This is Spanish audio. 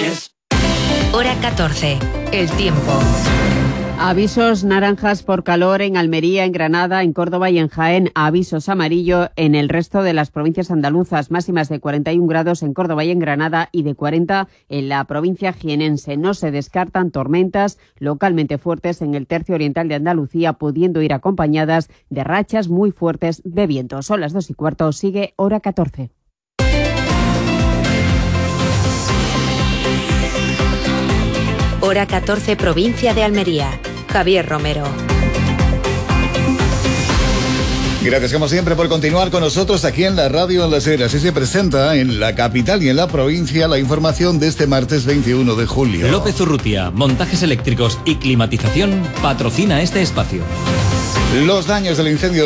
Reyes. Hora 14. El tiempo. Avisos naranjas por calor en Almería, en Granada, en Córdoba y en Jaén. Avisos amarillo en el resto de las provincias andaluzas. Máximas de 41 grados en Córdoba y en Granada y de 40 en la provincia jienense. No se descartan tormentas localmente fuertes en el tercio oriental de Andalucía, pudiendo ir acompañadas de rachas muy fuertes de viento. Son las 2:15. Sigue Hora 14. Hora 14, provincia de Almería. Javier Romero. Gracias como siempre por continuar con nosotros aquí en la radio en Las Heras. Así se presenta en la capital y en la provincia la información de este martes 21 de julio. López Urrutia, montajes eléctricos y climatización, patrocina este espacio. Los daños del incendio